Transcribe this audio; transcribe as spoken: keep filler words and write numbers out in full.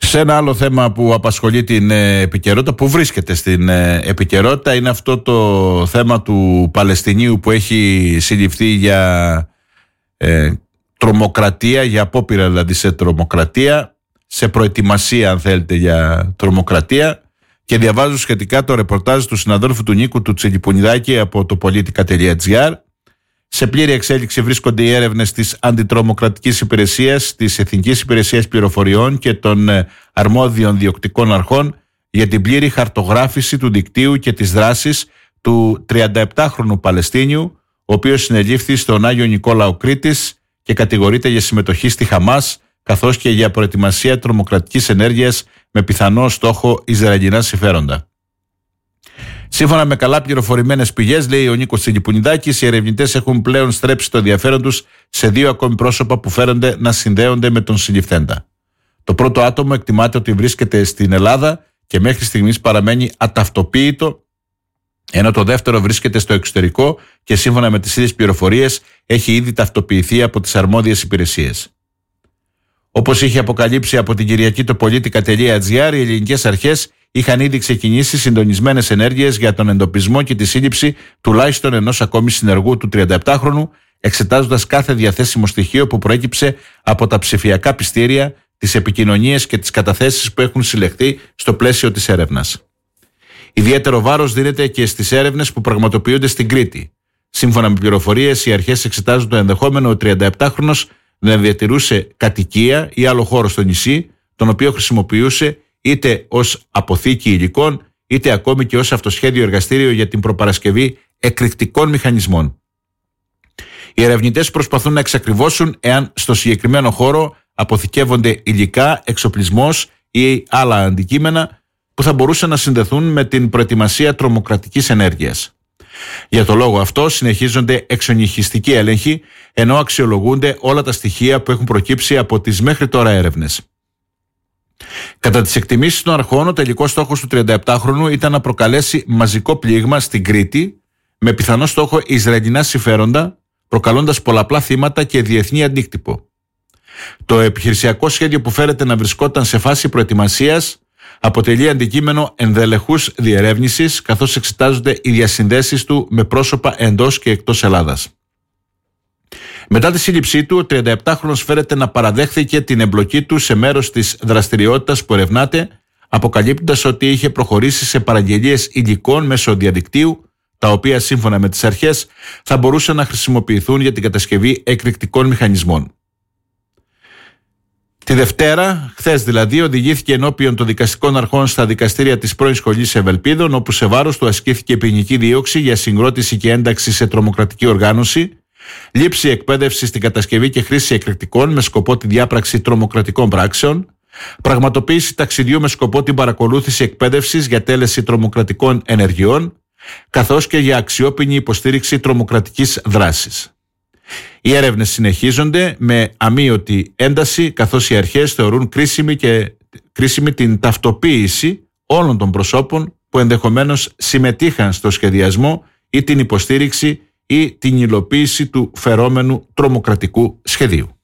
Σε ένα άλλο θέμα που απασχολεί την ε, επικαιρότητα, που βρίσκεται στην ε, επικαιρότητα, είναι αυτό το θέμα του Παλαιστινίου που έχει συλληφθεί για ε, τρομοκρατία, για απόπειρα δηλαδή σε τρομοκρατία, σε προετοιμασία αν θέλετε για τρομοκρατία, και διαβάζω σχετικά το ρεπορτάζ του συναδέλφου του Νίκου του Τσιλιπουνιδάκη από το πολιτικά τελεία τζι άρ. Σε πλήρη εξέλιξη βρίσκονται οι έρευνες της Αντιτρομοκρατικής Υπηρεσίας, της Εθνικής Υπηρεσίας Πληροφοριών και των αρμόδιων διοκτικών αρχών για την πλήρη χαρτογράφηση του δικτύου και της δράσης του τριανταεπτάχρονου Παλαιστίνιου, ο οποίος συνελήφθη στον Άγιο Νικόλαο Κρήτης και κατηγορείται για συμμετοχή στη Χαμάς, καθώς και για προετοιμασία τρομοκρατικής ενέργειας με πιθανό στόχο Ισραηλινά συμφέροντα. Σύμφωνα με καλά πληροφορημένες πηγές, λέει ο Νίκος Τσιλιπουνιδάκης, οι ερευνητές έχουν πλέον στρέψει το ενδιαφέρον τους σε δύο ακόμη πρόσωπα που φέρονται να συνδέονται με τον συλληφθέντα. Το πρώτο άτομο εκτιμάται ότι βρίσκεται στην Ελλάδα και μέχρι στιγμής παραμένει αταυτοποίητο, ενώ το δεύτερο βρίσκεται στο εξωτερικό και σύμφωνα με τις ίδιες πληροφορίες έχει ήδη ταυτοποιηθεί από τις αρμόδιες υπηρεσίες. Όπως είχε αποκαλύψει από την Κυριακή το πολιτικά τελεία τζι άρ, οι ελληνικές αρχές είχαν ήδη ξεκινήσει συντονισμένες ενέργειες για τον εντοπισμό και τη σύλληψη τουλάχιστον ενός ακόμη συνεργού του τριανταεπτάχρονου, εξετάζοντας κάθε διαθέσιμο στοιχείο που προέκυψε από τα ψηφιακά πιστήρια, τις επικοινωνίες και τις καταθέσεις που έχουν συλλεχθεί στο πλαίσιο της έρευνας. Ιδιαίτερο βάρος δίνεται και στις έρευνες που πραγματοποιούνται στην Κρήτη. Σύμφωνα με πληροφορίες, οι αρχές εξετάζουν το ενδεχόμενο ο τριανταεπτάχρονος να διατηρούσε κατοικία ή άλλο χώρο στο νησί, τον οποίο χρησιμοποιούσε είτε ως αποθήκη υλικών, είτε ακόμη και ως αυτοσχέδιο εργαστήριο για την προπαρασκευή εκρηκτικών μηχανισμών. Οι ερευνητές προσπαθούν να εξακριβώσουν εάν στο συγκεκριμένο χώρο αποθηκεύονται υλικά, εξοπλισμός ή άλλα αντικείμενα που θα μπορούσαν να συνδεθούν με την προετοιμασία τρομοκρατικής ενέργειας. Για το λόγο αυτό συνεχίζονται εξονυχιστικοί έλεγχοι, ενώ αξιολογούνται όλα τα στοιχεία που έχουν προκύψει από τις μέχρι τώρα έρευνες. Κατά τις εκτιμήσεις των αρχών, ο τελικός στόχος του τριανταεπτάχρονου ήταν να προκαλέσει μαζικό πλήγμα στην Κρήτη με πιθανό στόχο Ισραηλινά συμφέροντα, προκαλώντας πολλαπλά θύματα και διεθνή αντίκτυπο. Το επιχειρησιακό σχέδιο που φέρεται να βρισκόταν σε φάση προετοιμασίας αποτελεί αντικείμενο ενδελεχούς διερεύνησης, καθώς εξετάζονται οι διασυνδέσεις του με πρόσωπα εντός και εκτός Ελλάδας. Μετά τη σύλληψή του, ο τριανταεπτάχρονος φέρεται να παραδέχθηκε την εμπλοκή του σε μέρος της δραστηριότητας που ερευνάται, αποκαλύπτοντας ότι είχε προχωρήσει σε παραγγελίες υλικών μέσω διαδικτύου, τα οποία σύμφωνα με τις αρχές θα μπορούσαν να χρησιμοποιηθούν για την κατασκευή εκρηκτικών μηχανισμών. Τη Δευτέρα, χθες δηλαδή, οδηγήθηκε ενώπιον των δικαστικών αρχών στα δικαστήρια της πρώην σχολής Ευελπίδων, όπου σε βάρος του ασκήθηκε ποινική δίωξη για συγκρότηση και ένταξη σε τρομοκρατική οργάνωση, λήψη εκπαίδευση στην κατασκευή και χρήση εκρηκτικών με σκοπό τη διάπραξη τρομοκρατικών πράξεων, πραγματοποίηση ταξιδιού με σκοπό την παρακολούθηση εκπαίδευσης για τέλεση τρομοκρατικών ενεργειών, καθώς και για αξιόπινη υποστήριξη τρομοκρατικής δράσης. Οι έρευνες συνεχίζονται με αμείωτη ένταση, καθώς οι αρχές θεωρούν κρίσιμη, και, κρίσιμη την ταυτοποίηση όλων των προσώπων που ενδεχομένως συμμετείχαν στο σχεδιασμό ή την υποστήριξη ή την υλοποίηση του φερόμενου τρομοκρατικού σχεδίου.